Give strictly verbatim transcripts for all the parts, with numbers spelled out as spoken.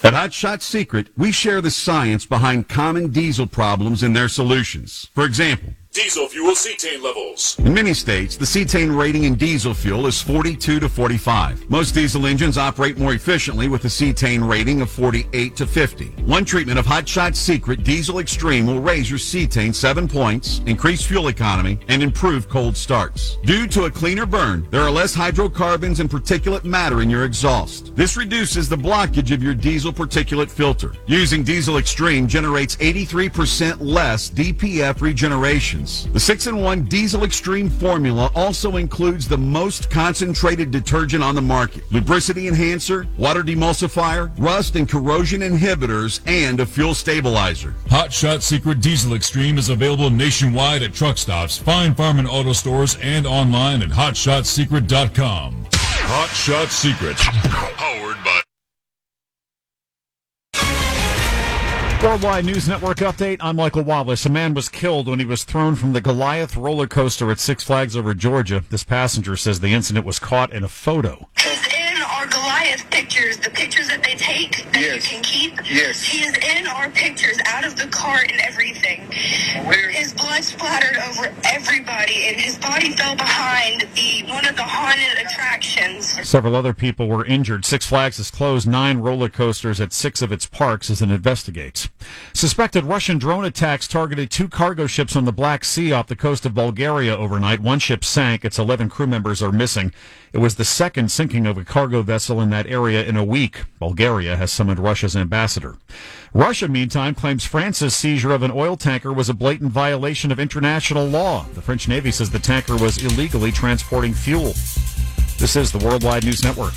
At Hot Shot Secret, we share the science behind common diesel problems and their solutions. For example, diesel fuel cetane levels. In many states, the cetane rating in diesel fuel is forty-two to forty-five. Most diesel engines operate more efficiently with a cetane rating of forty-eight to fifty. One treatment of Hot Shot Secret Diesel Extreme will raise your cetane seven points, increase fuel economy, and improve cold starts. Due to a cleaner burn, there are less hydrocarbons and particulate matter in your exhaust. This reduces the blockage of your diesel particulate filter. Using Diesel Extreme generates eighty-three percent less D P F regeneration. The six in one Diesel Extreme formula also includes the most concentrated detergent on the market, lubricity enhancer, water demulsifier, rust and corrosion inhibitors, and a fuel stabilizer. Hot Shot Secret Diesel Extreme is available nationwide at truck stops, fine farm and auto stores, and online at hot shot secret dot com. Hot Shot Secret. Powered by Worldwide News Network update. I'm Michael Wallace. A man was killed when he was thrown from the Goliath roller coaster at Six Flags over Georgia. This passenger says the incident was caught in a photo. He's in our Goliath pictures, the pictures that they take that yes. you can keep. Yes. He is in our pictures, out of the cart and everything. Where? His blood splattered over everybody, and his body fell behind the one of the haunted attractions. Several other people were injured. Six Flags has closed nine roller coasters at six of its parks as it investigates. Suspected Russian drone attacks targeted two cargo ships on the Black Sea off the coast of Bulgaria overnight. One ship sank. Its eleven crew members are missing. It was the second sinking of a cargo vessel in that area in a week. Bulgaria has summoned Russia's ambassador. Russia, meantime, claims France's seizure of an oil tanker was a blatant violation of international law. The French Navy says the tanker was illegally transporting fuel. This is the Worldwide News Network.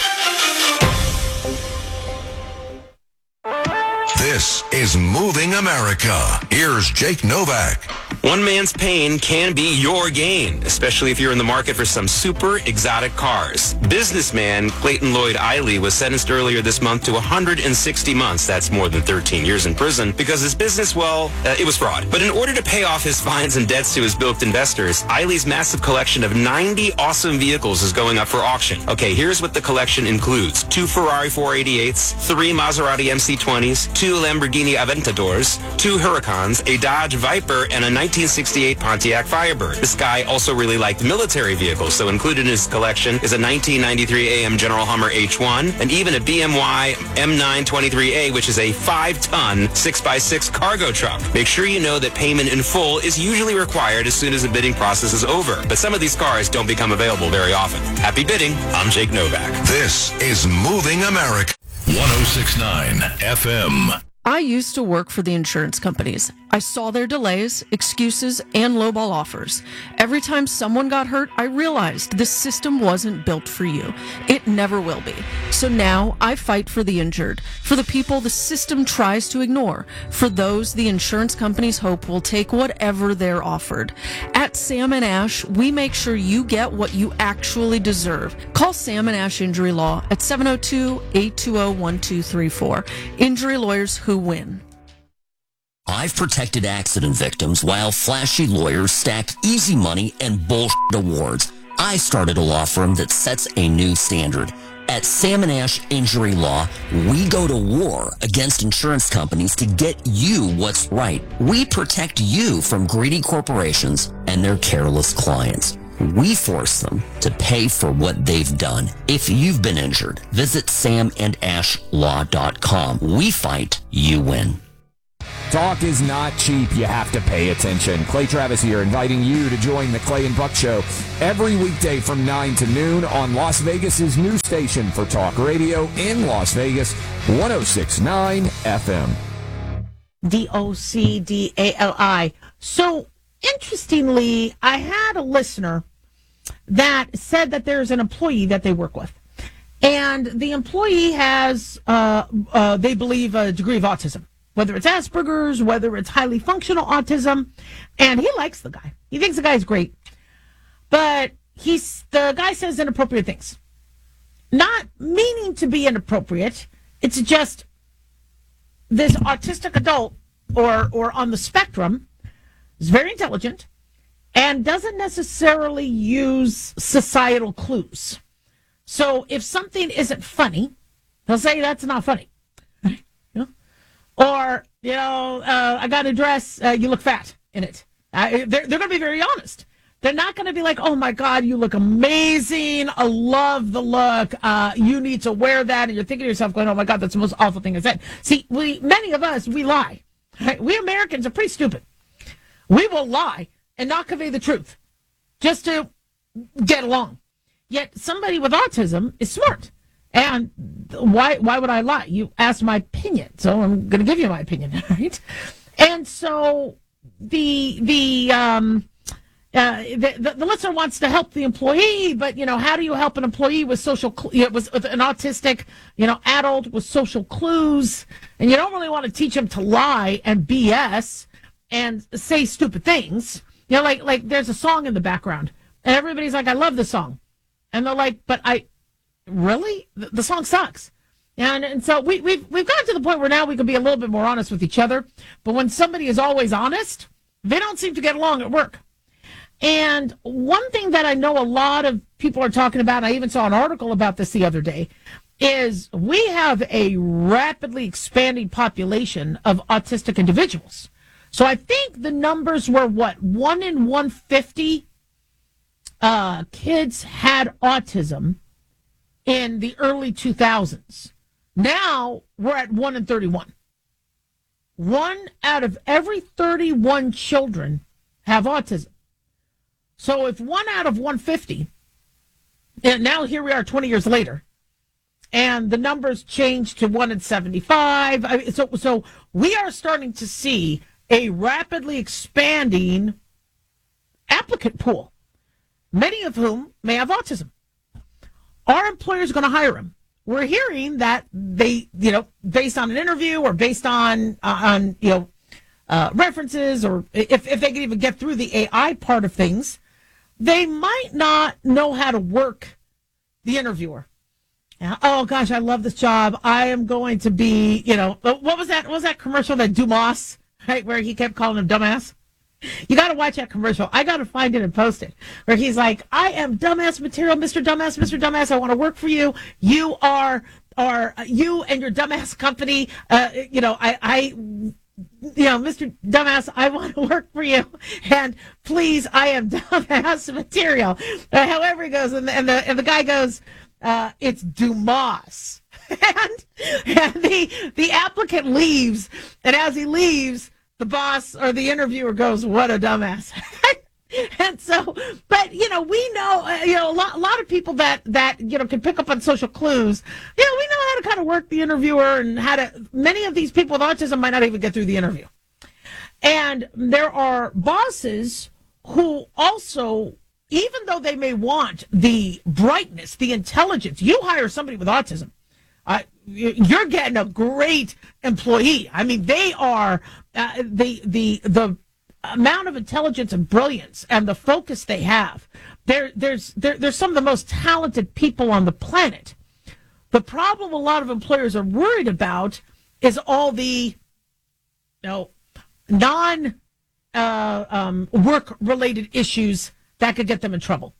This is Moving America. Here's Jake Novak. One man's pain can be your gain, especially if you're in the market for some super exotic cars. Businessman Clayton Lloyd Eiley was sentenced earlier this month to one hundred sixty months. That's more than thirteen years in prison because his business, well, uh, it was fraud. But in order to pay off his fines and debts to his bilked investors, Eiley's massive collection of ninety awesome vehicles is going up for auction. Okay, here's what the collection includes. Two Ferrari four eighty-eights, three Maserati M C twenties, two Lamborghini Aventadors, two Huracans, a Dodge Viper, and a nineteen sixty-eight Pontiac Firebird. This guy also really liked military vehicles, so included in his collection is a nineteen ninety-three A M General Hummer H one and even a B M Y M nine twenty-three A, which is a five-ton six by six cargo truck. Make sure you know that payment in full is usually required as soon as the bidding process is over, but some of these cars don't become available very often. Happy bidding. I'm Jake Novak. This is Moving America. one oh six point nine F M. I used to work for the insurance companies. I saw their delays, excuses, and lowball offers. Every time someone got hurt, I realized this system wasn't built for you. It never will be. So now I fight for the injured, for the people the system tries to ignore, for those the insurance companies hope will take whatever they're offered. At Sam and Ash, we make sure you get what you actually deserve. Call Sam and Ash Injury Law at seven oh two, eight two oh, one two three four. Injury lawyers who win. I've protected accident victims while flashy lawyers stacked easy money and bullshit awards. I started a law firm that sets a new standard. At Sam and Ash Injury Law, we go to war against insurance companies to get you what's right. We protect you from greedy corporations and their careless clients. We force them to pay for what they've done. If you've been injured, visit sam and ash law dot com. We fight, you win. Talk is not cheap. You have to pay attention. Clay Travis here, inviting you to join the Clay and Buck Show every weekday from nine to noon on Las Vegas's new station for talk radio in Las Vegas, one oh six point nine F M. D O C D A L I. So, interestingly, I had a listener that said that there's an employee that they work with. And the employee has, uh, uh, they believe, a degree of autism. Whether it's Asperger's, whether it's highly functional autism. And he likes the guy. He thinks the guy's great. But he's the guy says inappropriate things. Not meaning to be inappropriate. It's just this autistic adult or or on the spectrum is very intelligent and doesn't necessarily use societal clues. So if something isn't funny, he'll say that's not funny. Or, you know, uh, I got a dress, uh, you look fat in it. Uh, they're they're going to be very honest. They're not going to be like, oh, my God, you look amazing. I love the look. Uh, you need to wear that. And you're thinking to yourself going, oh, my God, that's the most awful thing I said. See, we many of us, we lie. Right? We Americans are pretty stupid. We will lie and not convey the truth just to get along. Yet somebody with autism is smart. And why why would I lie? You asked my opinion, so I'm going to give you my opinion, right? And so the the um uh, the, the, the listener wants to help the employee, but you know, how do you help an employee with social cl- you know, with, with an autistic you know adult with social clues? And you don't really want to teach them to lie and B S and say stupid things. You know, like like there's a song in the background, and everybody's like, "I love the song," and they're like, "But I." Really? The, the song sucks. And and so we, we've, we've gotten to the point where now we can be a little bit more honest with each other. But when somebody is always honest, they don't seem to get along at work. And one thing that I know a lot of people are talking about, I even saw an article about this the other day, is we have a rapidly expanding population of autistic individuals. So I think the numbers were, what, one in one hundred fifty uh, kids had autism in the early two thousands. Now we're at one in thirty-one. One out of every thirty-one children have autism. So if one out of one hundred fifty, and now here we are twenty years later, and the numbers changed to one in seventy-five. I mean, so, so we are starting to see a rapidly expanding applicant pool, many of whom may have autism. Our employers are going to hire them. We're hearing that they, you know, based on an interview or based on, uh, on you know, uh, references, or if, if they can even get through the A I part of things, they might not know how to work the interviewer. Yeah, oh, gosh, I love this job. I am going to be, you know, what was that? What was that commercial that Dumas, right, where he kept calling him dumbass? You got to watch that commercial. I got to find it and post it. Where he's like, I am dumbass material, Mister Dumbass, Mister Dumbass. I want to work for you. You are, are you and your dumbass company. Uh, you know, I, I, you know, Mister Dumbass, I want to work for you. And please, I am dumbass material. Uh, however he goes, and the, and the, and the guy goes, uh, it's Dumas. and, and the, the applicant leaves. And as he leaves, the boss or the interviewer goes, what a dumbass. And so, but, you know, we know, uh, you know, a lot, a lot of people that, that, you know, can pick up on social clues, you know, we know how to kind of work the interviewer and how to, many of these people with autism might not even get through the interview. And there are bosses who also, even though they may want the brightness, the intelligence, you hire somebody with autism, Uh, you're getting a great employee. I mean, they are uh, the the the amount of intelligence and brilliance and the focus they have. There, there's there, there's some of the most talented people on the planet. The problem a lot of employers are worried about is all the, you know, non uh, um, work related issues that could get them in trouble.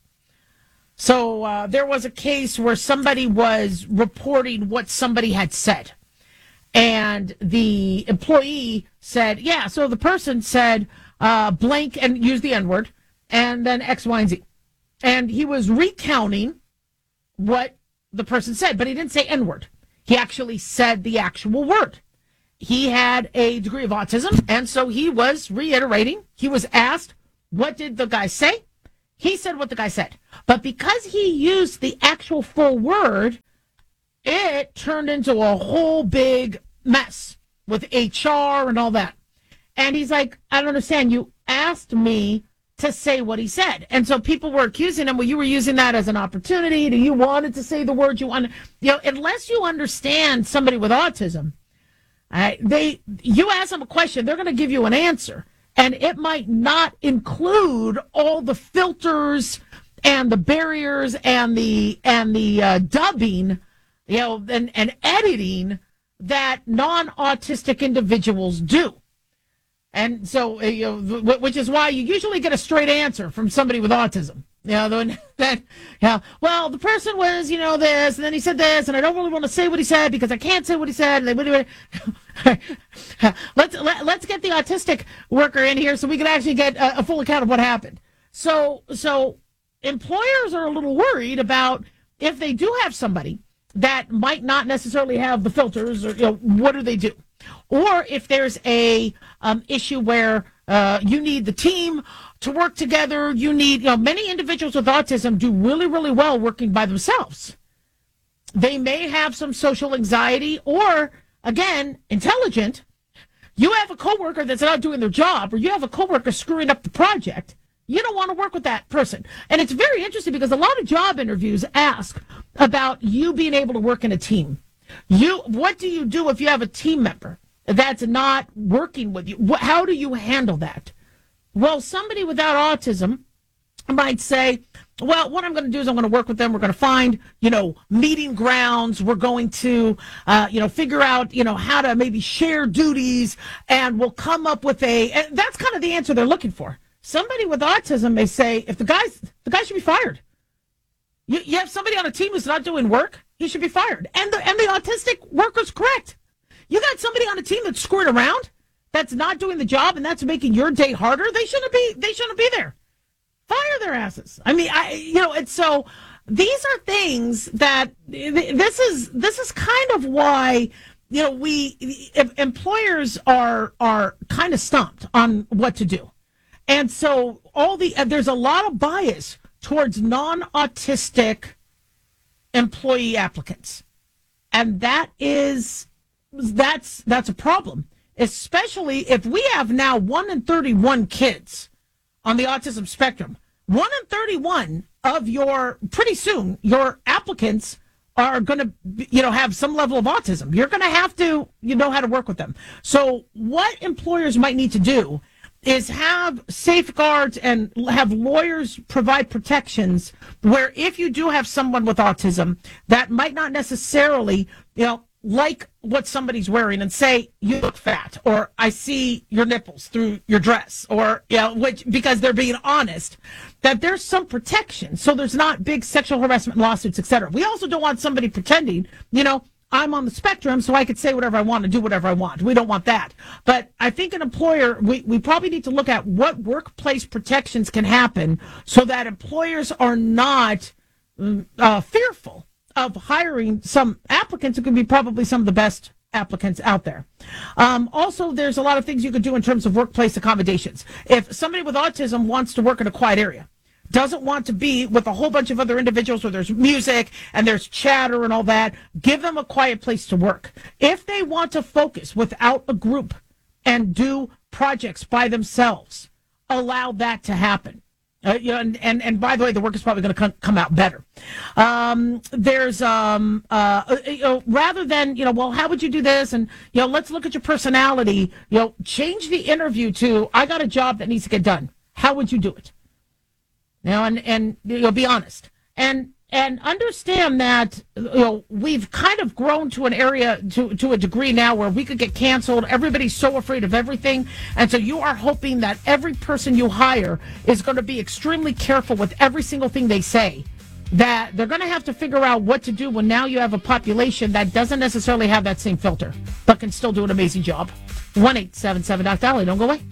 So uh, there was a case where somebody was reporting what somebody had said. And the employee said, yeah, so the person said uh, blank and used the N-word and then X, Y, and Z. And he was recounting what the person said, but he didn't say N-word. He actually said the actual word. He had a degree of autism, and so he was reiterating. He was asked, what did the guy say? He said what the guy said. But because he used the actual full word, it turned into a whole big mess with H R and all that. And he's like, I don't understand. You asked me to say what he said. And so people were accusing him, well, you were using that as an opportunity. Do you wanted to say the word you wanted? You know, unless you understand somebody with autism, uh, they, you ask them a question, they're going to give you an answer. And it might not include all the filters and the barriers and the and the uh, dubbing, you know, and, and editing that non-autistic individuals do. And so, uh, you know, which is why you usually get a straight answer from somebody with autism. You know, then, then, yeah, well, the person was, you know, this, and then he said this, and I don't really want to say what he said because I can't say what he said. And they, let's let, let's get the autistic worker in here so we can actually get a, a full account of what happened. So, so employers are a little worried about if they do have somebody that might not necessarily have the filters, or you know, what do they do? Or if there's a um, issue where uh, you need the team to work together, you need, you know, many individuals with autism do really, really well working by themselves. They may have some social anxiety or, again, intelligent. You have a coworker that's not doing their job, or you have a coworker screwing up the project. You don't want to work with that person. And it's very interesting because a lot of job interviews ask about you being able to work in a team. You, what do you do if you have a team member that's not working with you? How do you handle that? Well, somebody without autism might say, well, what I'm going to do is I'm going to work with them. We're going to find, you know, meeting grounds. We're going to, uh, you know, figure out, you know, how to maybe share duties, and we'll come up with a, and that's kind of the answer they're looking for. Somebody with autism may say, if the guy's, the guy should be fired. You, you have somebody on a team who's not doing work, he should be fired. And the, and the autistic worker's correct. You got somebody on a team that's screwing around, that's not doing the job, and that's making your day harder. They shouldn't be. They shouldn't be there. Fire their asses. I mean, I you know, and so these are things that this is this is kind of why, you know, we employers are are kind of stumped on what to do, and so all the there's a lot of bias towards non-autistic employee applicants, and that is that's that's a problem. Especially if we have now one in thirty-one kids on the autism spectrum. one in thirty-one of your, pretty soon, your applicants are going to, you know, have some level of autism. You're going to have to, you know, how to work with them. So what employers might need to do is have safeguards and have lawyers provide protections where if you do have someone with autism that might not necessarily, you know, like what somebody's wearing and say, you look fat, or I see your nipples through your dress, or, you know, which, because they're being honest, that there's some protection. So there's not big sexual harassment lawsuits, et cetera. We also don't want somebody pretending, you know, I'm on the spectrum, so I could say whatever I want and do whatever I want. We don't want that. But I think an employer, we, we probably need to look at what workplace protections can happen so that employers are not uh, fearful of hiring some applicants who could be probably some of the best applicants out there. Um, also, there's a lot of things you could do in terms of workplace accommodations. If somebody with autism wants to work in a quiet area, doesn't want to be with a whole bunch of other individuals where there's music and there's chatter and all that, give them a quiet place to work. If they want to focus without a group and do projects by themselves, allow that to happen. Uh, you know, and, and, and by the way, the work is probably going to come, come out better. Um, there's, um, uh, you know, rather than, you know, well, how would you do this? And, you know, let's look at your personality, you know, change the interview to, I got a job that needs to get done. How would you do it? You know, and, and, you know, be honest. And, and understand that, you know, we've kind of grown to an area, to, to a degree now where we could get canceled. Everybody's so afraid of everything. And so you are hoping that every person you hire is going to be extremely careful with every single thing they say. That they're going to have to figure out what to do when now you have a population that doesn't necessarily have that same filter, but can still do an amazing job. one eight seven seven Doc Dally. Don't go away.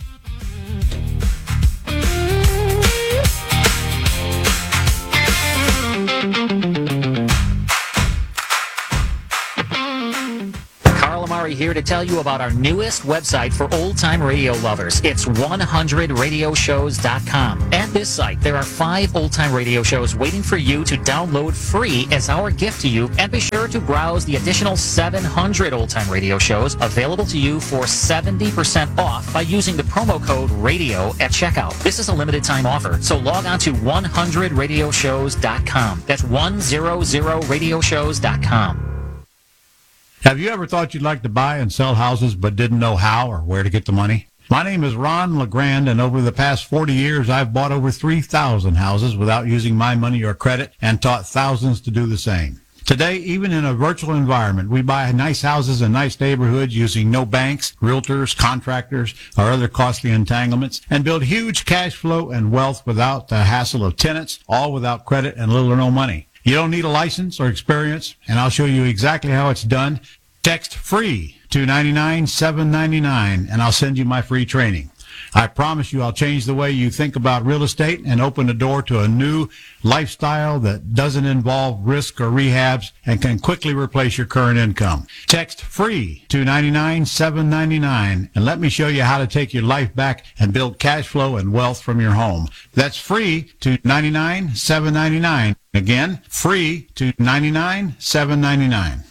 Carl Amari here to tell you about our newest website for old-time radio lovers. It's one hundred radio shows dot com. At this site, there are five old-time radio shows waiting for you to download free as our gift to you. And be sure to browse the additional seven hundred old-time radio shows available to you for seventy percent off by using the promo code RADIO at checkout. This is a limited time offer, so log on to one hundred radio shows dot com. That's one hundred radio shows dot com. Have you ever thought you'd like to buy and sell houses but didn't know how or where to get the money? My name is Ron LeGrand, and over the past forty years, I've bought over three thousand houses without using my money or credit and taught thousands to do the same. Today, even in a virtual environment, we buy nice houses in nice neighborhoods using no banks, realtors, contractors, or other costly entanglements, and build huge cash flow and wealth without the hassle of tenants, all without credit and little or no money. You don't need a license or experience, and I'll show you exactly how it's done. Text FREE to nine nine seven nine nine, and I'll send you my free training. I promise you I'll change the way you think about real estate and open the door to a new lifestyle that doesn't involve risk or rehabs and can quickly replace your current income. Text FREE to nine nine seven nine nine and let me show you how to take your life back and build cash flow and wealth from your home. That's FREE to nine nine seven nine nine. Again, FREE to nine nine seven nine nine.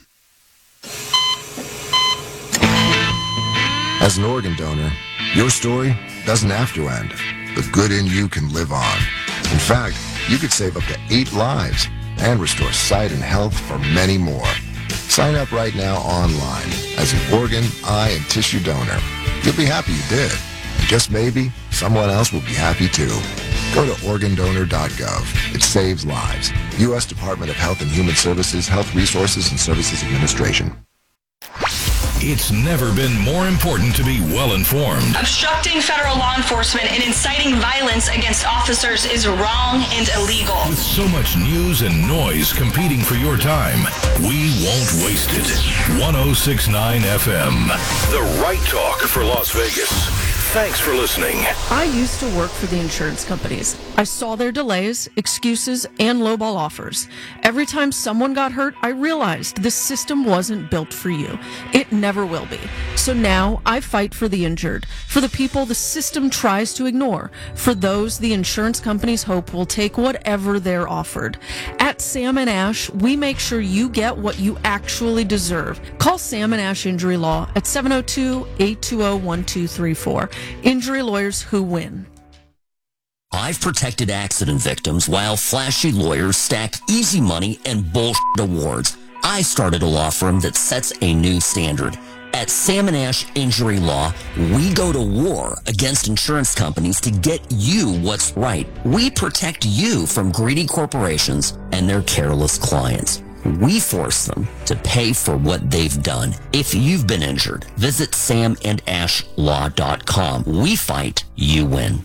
As an organ donor, your story doesn't have to end. The good in you can live on. In fact, you could save up to eight lives and restore sight and health for many more. Sign up right now online as an organ, eye, and tissue donor. You'll be happy you did. And just maybe, someone else will be happy too. Go to organ donor dot gov. It saves lives. U S Department of Health and Human Services, Health Resources and Services Administration. It's never been more important to be well-informed. Obstructing federal law enforcement and inciting violence against officers is wrong and illegal. With so much news and noise competing for your time, we won't waste it. ten sixty-nine F M, the right talk for Las Vegas. Thanks for listening. I used to work for the insurance companies. I saw their delays, excuses, and lowball offers. Every time someone got hurt, I realized this system wasn't built for you. It never will be. So now I fight for the injured, for the people the system tries to ignore, for those the insurance companies hope will take whatever they're offered. At Sam and Ash, we make sure you get what you actually deserve. Call Sam and Ash Injury Law at seven oh two, eight two oh, one two three four. Injury lawyers who win. I've protected accident victims while flashy lawyers stack easy money and bullshit awards. I started a law firm that sets a new standard. At Sam and Ash Injury Law, we go to war against insurance companies to get you what's right. We protect you from greedy corporations and their careless clients. We force them to pay for what they've done. If you've been injured, visit sam and ash law dot com. We fight, you win.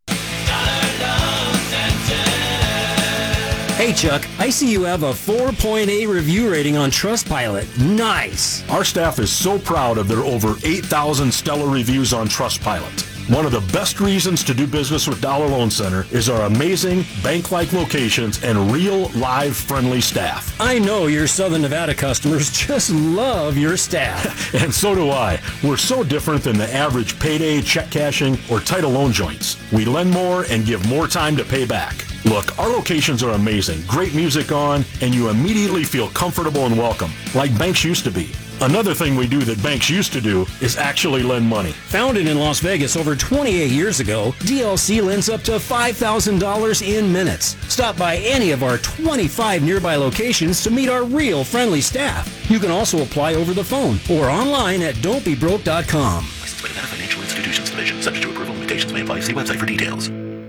Hey Chuck, I see you have a four point eight review rating on Trustpilot. Nice! Our staff is so proud of their over eight thousand stellar reviews on Trustpilot. One of the best reasons to do business with Dollar Loan Center is our amazing bank-like locations and real, live, friendly staff. I know your Southern Nevada customers just love your staff. And so do I. We're so different than the average payday, check cashing, or title loan joints. We lend more and give more time to pay back. Look, our locations are amazing, great music on, and you immediately feel comfortable and welcome, like banks used to be. Another thing we do that banks used to do is actually lend money. Founded in Las Vegas over twenty-eight years ago, D L C lends up to five thousand dollars in minutes. Stop by any of our twenty-five nearby locations to meet our real friendly staff. You can also apply over the phone or online at don't be broke dot com. Licensed by Nevada Financial Institutions Division. Subject to approval, limitations may apply. See website for details.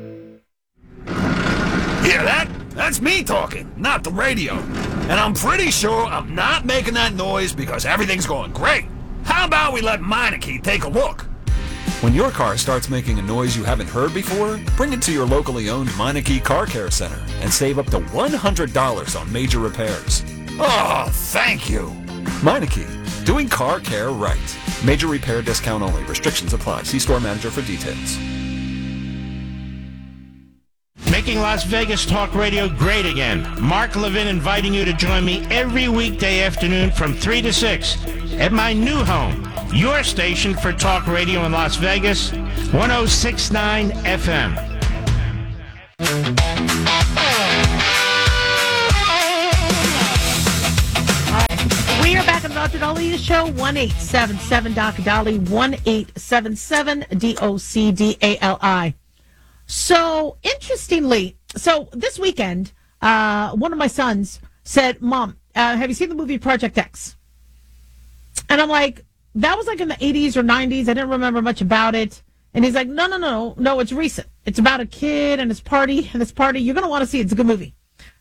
Hear that? That's me talking, not the radio. And I'm pretty sure I'm not making that noise because everything's going great. How about we let Meineke take a look? When your car starts making a noise you haven't heard before, bring it to your locally owned Meineke Car Care Center and save up to one hundred dollars on major repairs. Oh, thank you. Meineke, doing car care right. Major repair discount only. Restrictions apply. See store manager for details. Making Las Vegas talk radio great again. Mark Levin inviting you to join me every weekday afternoon from three to six at my new home, your station for talk radio in Las Vegas, ten sixty-nine F M. We are back on the Doctor Dolly Show, one eight seven seven D O C D A L I, one eight seven seven D O C D A L I. So, interestingly, so this weekend, uh, one of my sons said, Mom, uh, have you seen the movie Project X? And I'm like, that was like in the eighties or nineties. I didn't remember much about it. And he's like, no, no, no, no, it's recent. It's about a kid and his party, and this party, you're going to want to see it. It's a good movie.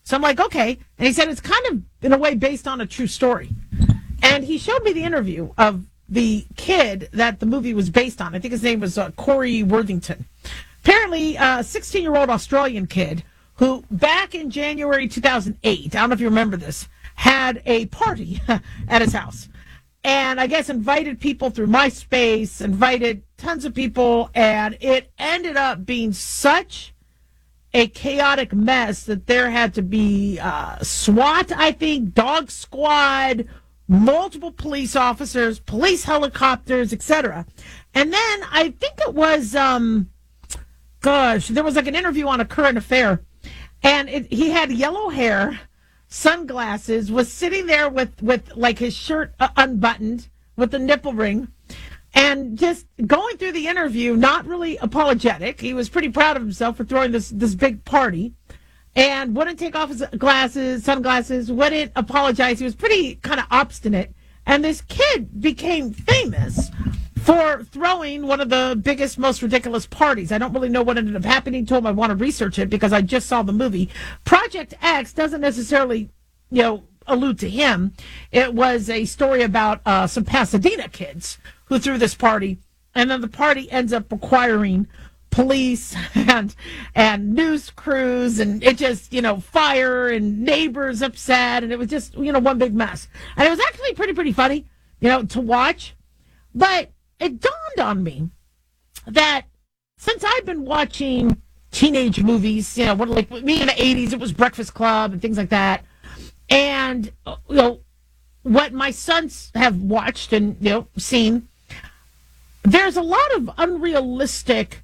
So I'm like, okay. And he said it's kind of, in a way, based on a true story. And he showed me the interview of the kid that the movie was based on. I think his name was uh, Corey Worthington. Apparently, a sixteen-year-old Australian kid who, back in January two thousand eight, I don't know if you remember this, had a party at his house. And I guess invited people through MySpace, invited tons of people, and it ended up being such a chaotic mess that there had to be uh, SWAT, I think, dog squad, multiple police officers, police helicopters, et cetera. And then I think it was, um, gosh, there was like an interview on A Current Affair, and it, he had yellow hair, sunglasses, was sitting there with, with like his shirt uh, unbuttoned with the nipple ring, and just going through the interview, not really apologetic. He was pretty proud of himself for throwing this, this big party, and wouldn't take off his glasses, sunglasses, wouldn't apologize. He was pretty kind of obstinate. And this kid became famous for throwing one of the biggest, most ridiculous parties. I don't really know what ended up happening to him. I want to research it because I just saw the movie. Project X doesn't necessarily, you know, allude to him. It was a story about uh, some Pasadena kids who threw this party, and then the party ends up requiring police and and news crews, and it just, you know, fire and neighbors upset, and it was just, you know, one big mess. And it was actually pretty, pretty funny, you know, to watch. But it dawned on me that since I've been watching teenage movies, you know, what, like me in the eighties, it was Breakfast Club and things like that. And, you know, what my sons have watched and, you know, seen, there's a lot of unrealistic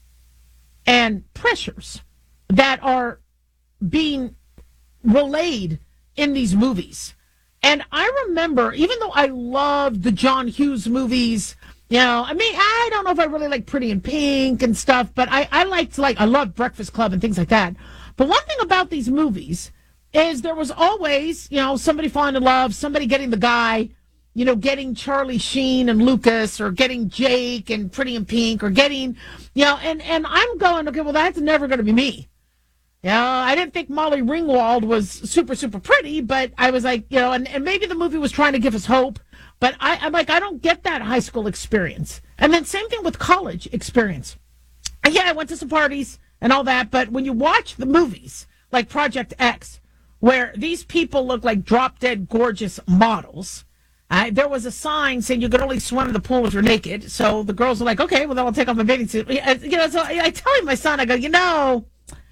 and pressures that are being relayed in these movies. And I remember, even though I loved the John Hughes movies, you know, I mean, I don't know if I really like Pretty in Pink and stuff, but I, I liked, like, I loved Breakfast Club and things like that. But one thing about these movies is there was always, you know, somebody falling in love, somebody getting the guy, you know, getting Charlie Sheen and Lucas, or getting Jake and Pretty in Pink, or getting, you know, and, and I'm going, okay, well, that's never going to be me. You know, I didn't think Molly Ringwald was super, super pretty, but I was like, you know, and, and maybe the movie was trying to give us hope, but I, I'm like, I don't get that high school experience. And then same thing with college experience. And yeah, I went to some parties and all that, but when you watch the movies, like Project X, where these people look like drop-dead gorgeous models, Uh, there was a sign saying you could only swim in the pool if you're naked. So the girls are like, okay, well, then I'll take off my bathing suit. You know, so I, I tell my son, I go, you know,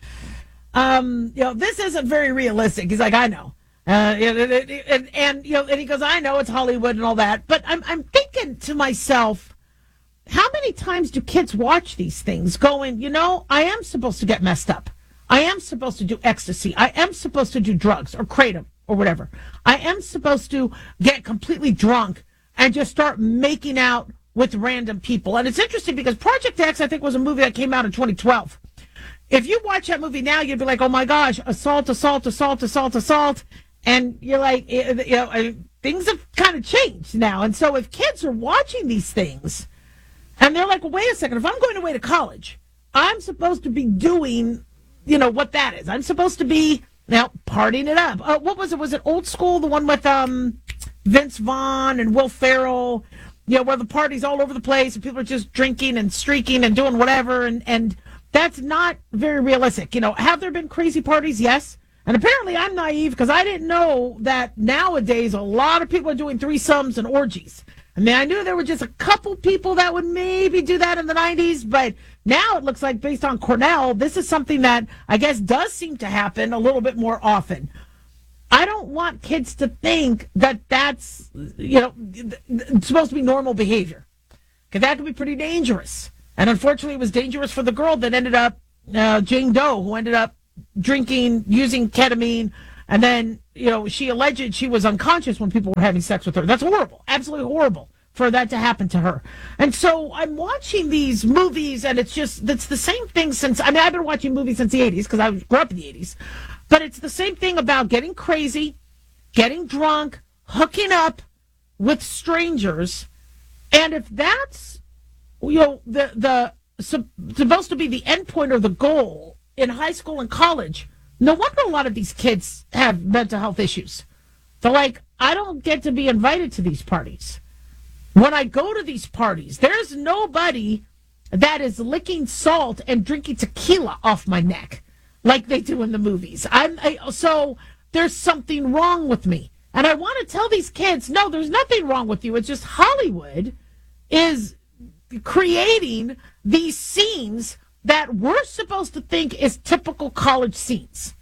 um, you know, this isn't very realistic. He's like, I know. Uh, and, and, and, you know, and he goes, I know it's Hollywood and all that. But I'm, I'm thinking to myself, how many times do kids watch these things going, you know, I am supposed to get messed up. I am supposed to do ecstasy. I am supposed to do drugs or kratom or whatever. I am supposed to get completely drunk and just start making out with random people. And it's interesting because Project X, I think, was a movie that came out in twenty twelve. If you watch that movie now, you'd be like, oh my gosh, assault, assault, assault, assault, assault. And you're like, you know, things have kind of changed now. And so if kids are watching these things and they're like, well, wait a second, if I'm going away to college, I'm supposed to be doing, you know, what that is. I'm supposed to be, now, partying it up. Uh, what was it? Was it Old School, the one with um, Vince Vaughn and Will Ferrell? You know, where the party's all over the place and people are just drinking and streaking and doing whatever. And, and that's not very realistic. You know, have there been crazy parties? Yes. And apparently I'm naive because I didn't know that nowadays a lot of people are doing threesomes and orgies. I mean, I knew there were just a couple people that would maybe do that in the nineties, but now it looks like, based on Cornell, this is something that I guess does seem to happen a little bit more often. I don't want kids to think that that's, you know, supposed to be normal behavior, because that could be pretty dangerous. And unfortunately, it was dangerous for the girl that ended up, uh, Jane Doe, who ended up drinking, using ketamine, and then, you know, she alleged she was unconscious when people were having sex with her. That's horrible. Absolutely horrible for that to happen to her. And so I'm watching these movies, and it's just, it's the same thing since, I mean, I've been watching movies since the eighties, because I grew up in the eighties. But it's the same thing about getting crazy, getting drunk, hooking up with strangers. And if that's, you know, the, the supposed to be the end point or the goal in high school and college No wonder a lot of these kids have mental health issues. They're like, I don't get to be invited to these parties. When I go to these parties, there's nobody that is licking salt and drinking tequila off my neck like they do in the movies. I'm I, so there's something wrong with me. And I want to tell these kids, no, there's nothing wrong with you. It's just Hollywood is creating these scenes that we're supposed to think is typical college scenes.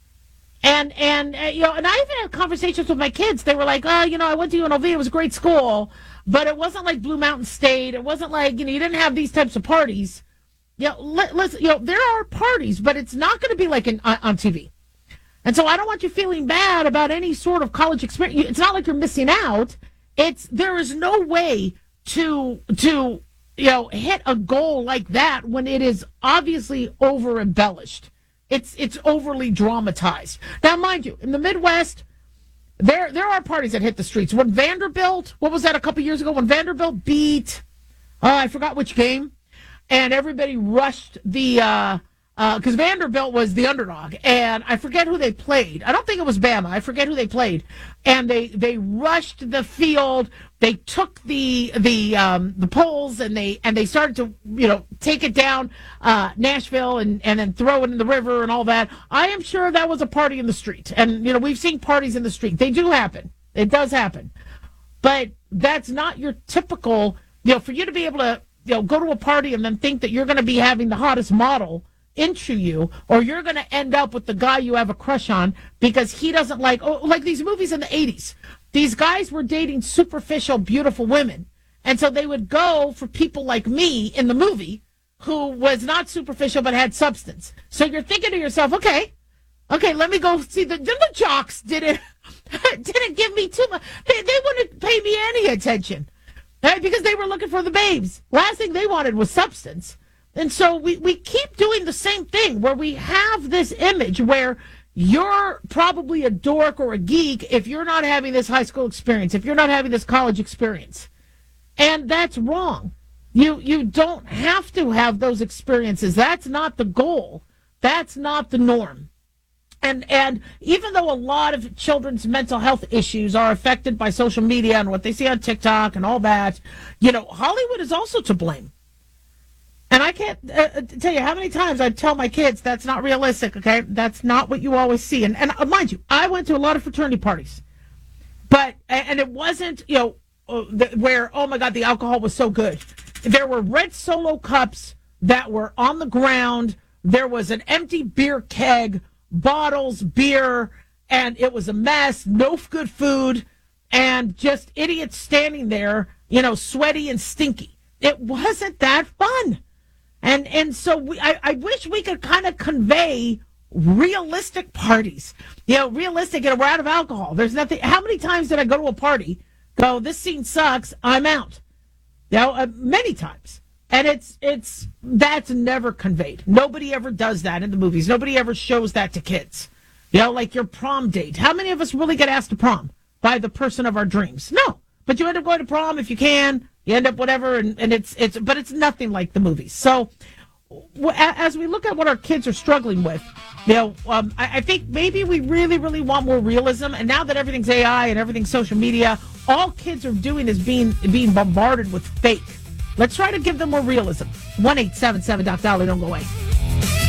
And, and uh, you know, and I even had conversations with my kids. They were like, oh, you know, I went to U N L V. It was a great school. But it wasn't like Blue Mountain State. It wasn't like, you know, you didn't have these types of parties. You know, let, let's, you know, there are parties, but it's not going to be like in, on, on T V. And so I don't want you feeling bad about any sort of college experience. It's not like you're missing out. It's, there is no way to, to, you know, hit a goal like that when it is obviously over embellished. It's, it's overly dramatized. Now, mind you, in the Midwest, There there are parties that hit the streets. When Vanderbilt, what was that a couple years ago? When Vanderbilt beat, uh, I forgot which game, and everybody rushed the, uh, because uh, Vanderbilt was the underdog, and I forget who they played. I don't think it was Bama. I forget who they played. And they, they rushed the field. They took the the um, the poles, and they and they started to, you know, take it down uh, Nashville and, and then throw it in the river and all that. I am sure that was a party in the street. And, you know, we've seen parties in the street. They do happen. It does happen. But that's not your typical, you know, for you to be able to, you know, go to a party and then think that you're going to be having the hottest model into you, or you're going to end up with the guy you have a crush on because he doesn't like, oh, like these movies in the eighties. These guys were dating superficial, beautiful women. And so they would go for people like me in the movie who was not superficial but had substance. So you're thinking to yourself, okay, okay, let me go see the, the jocks didn't, didn't give me too much. They, they wouldn't pay me any attention, right? Because they were looking for the babes. Last thing they wanted was substance. And so we, we keep doing the same thing where we have this image where you're probably a dork or a geek if you're not having this high school experience, if you're not having this college experience. And that's wrong. You you don't have to have those experiences. That's not the goal. That's not the norm. And and even though a lot of children's mental health issues are affected by social media and what they see on TikTok and all that, you know, Hollywood is also to blame. And I can't uh, tell you how many times I tell my kids that's not realistic, okay? That's not what you always see. And, and uh, mind you, I went to a lot of fraternity parties. But, and it wasn't, you know, uh, the, where, oh my God, the alcohol was so good. There were red Solo cups that were on the ground. There was an empty beer keg, bottles, beer, and it was a mess, no good food, and just idiots standing there, you know, sweaty and stinky. It wasn't that fun. And and so we, I, I wish we could kind of convey realistic parties. You know, realistic, and we're out of alcohol. There's nothing. How many times did I go to a party, go, this scene sucks, I'm out? You know, uh, many times. And it's, it's, that's never conveyed. Nobody ever does that in the movies. Nobody ever shows that to kids. You know, like your prom date. How many of us really get asked to prom by the person of our dreams? No. But you end up going to prom if you can. You end up whatever, and, and it's it's, but it's nothing like the movies. So, w- as we look at what our kids are struggling with, you know, um, I, I think maybe we really, really want more realism. And now that everything's A I and everything's social media, all kids are doing is being being bombarded with fake. Let's try to give them more realism. one eight seven seven Doc Dolly. Don't go away.